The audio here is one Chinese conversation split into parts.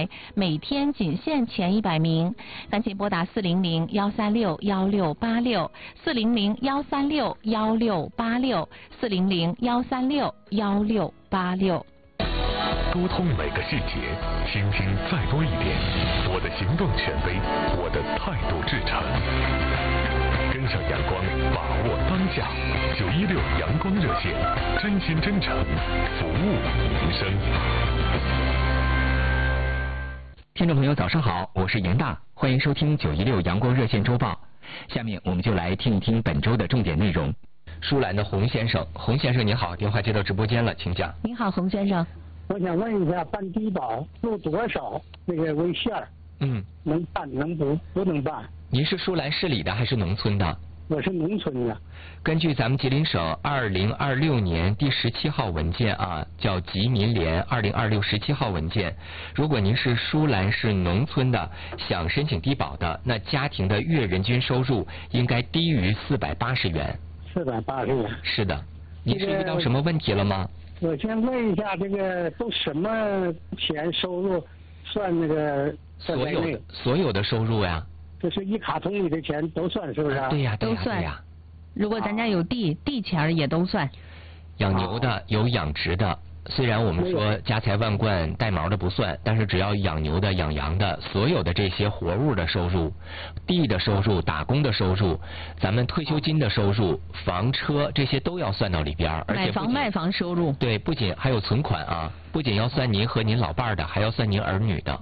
台，每天仅限前100名，赶紧拨打400-136-1686，400-136-1686，400-136-1686。 沟通每个细节，倾听再多一点。我的行动权威，我的态度至诚。跟上阳光，把握当下。916阳光热线，真心真诚，服务民生。 听众朋友，早上好，我是严大，欢迎收听916阳光热线周报。下面我们就来听一听本周的重点内容。舒兰的洪先生，洪先生你好，电话接到直播间了，请讲。 您好，洪先生。 我想问一下，办低保录多少那个为限？能办能不能办？ 您是舒兰市里的还是农村的？ 我是农村的。 根据咱们吉林省2026年第17号文件啊，叫吉民联2026 17号文件，如果您是舒兰市农村的，想申请低保的，那家庭的月人均收入应该低于480元。 480元。 是的。您是遇到什么问题了吗？ 我先问一下，这个都什么钱收入算那个在内？ 所有的收入呀。 就是一卡通里的钱都算，是不是？ 对呀， 都算呀。如果咱家有地钱也都算。 养牛的有养殖的，虽然我们说家财万贯带毛的不算，但是只要养牛的养羊的，所有的这些活物的收入、地的收入、打工的收入、咱们退休金的收入、房车这些都要算到里边，而且卖房收入。 对，不仅还有存款啊，不仅要算您和您老伴儿的，还要算您儿女的。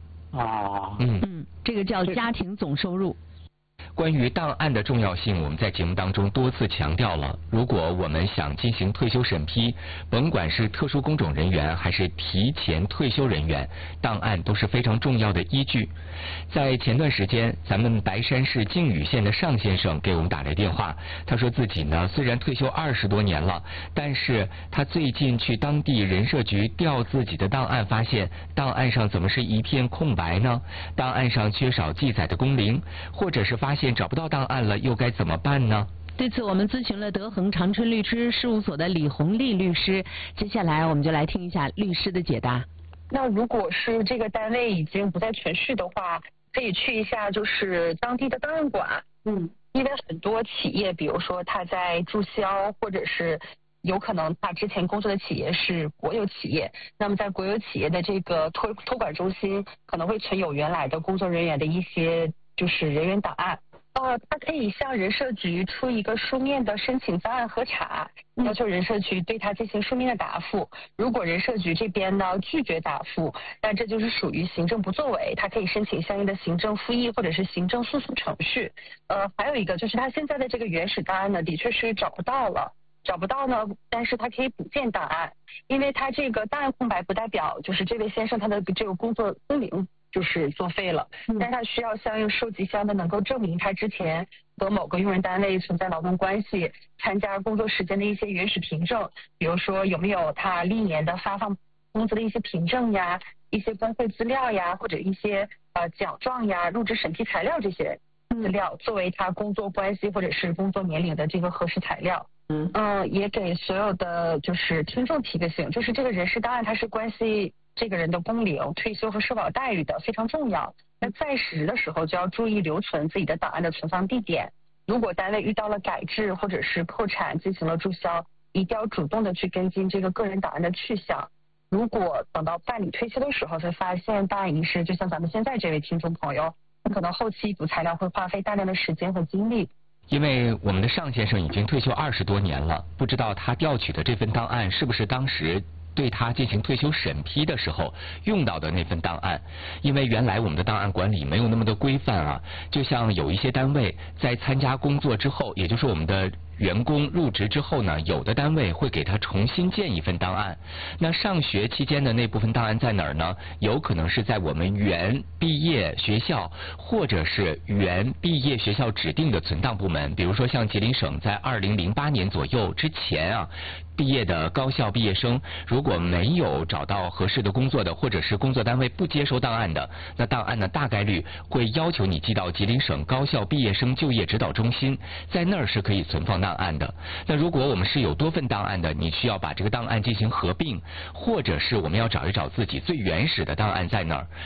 这个叫家庭总收入。 关于档案的重要性，我们在节目当中多次强调了。如果我们想进行退休审批，甭管是特殊工种人员还是提前退休人员，档案都是非常重要的依据。在前段时间，咱们白山市靖宇县的尚先生给我们打来电话，他说自己呢虽然退休20多年了，但是他最近去当地人社局调自己的档案，发现档案上怎么是一片空白呢？档案上缺少记载的工龄，或者是发现找不到档案了，又该怎么办呢？ 对此，我们咨询了德恒长春律师事务所的李红丽律师。接下来，我们就来听一下律师的解答。 那如果是这个单位已经不再存续的话，可以去一下就是当地的档案馆。因为很多企业，比如说他在注销，或者是有可能他之前工作的企业是国有企业，那么在国有企业的这个托管中心可能会存有原来的工作人员的一些就是人员档案。他可以向人社局出一个书面的申请方案核查，要求人社局对他进行书面的答复。如果人社局这边呢拒绝答复，那这就是属于行政不作为，他可以申请相应的行政复议或者是行政诉讼程序。还有一个就是他现在的这个原始档案呢，的确是找不到呢，但是他可以补建档案，因为他这个档案空白不代表就是这位先生他的这个工作工龄就是作废了，但是他需要相应收集相的能够证明他之前和某个用人单位存在劳动关系，参加工作时间的一些原始凭证，比如说有没有他历年的发放工资的一些凭证呀，一些工会资料呀，或者一些奖状呀、入职审批材料这些资料，作为他工作关系或者是工作年龄的这个核实材料。也给所有的就是听众提个醒，就是这个人事档案它是关系这个人的工龄、退休和社保待遇的，非常重要。那在时的时候就要注意留存自己的档案的存放地点。如果单位遇到了改制或者是破产进行了注销，一定要主动的去跟进这个个人档案的去向。如果等到办理退休的时候才发现档案遗失，就像咱们现在这位听众朋友，可能后期补材料会花费大量的时间和精力。 因为我们的尚先生已经退休20多年了，不知道他调取的这份档案是不是当时对他进行退休审批的时候用到的那份档案。因为原来我们的档案管理没有那么的规范啊，就像有一些单位在参加工作之后，也就是我们的员工入职之后呢，有的单位会给他重新建一份档案。那上学期间的那部分档案在哪儿呢？有可能是在我们原毕业学校，或者是原毕业学校指定的存档部门。比如说像吉林省在2008年左右之前啊，毕业的高校毕业生如果没有找到合适的工作的，或者是工作单位不接收档案的，那档案呢大概率会要求你寄到吉林省高校毕业生就业指导中心，在那儿是可以存放档案的。那如果我们是有多份档案的，你需要把这个档案进行合并，或者是我们要找一找自己最原始的档案在哪儿。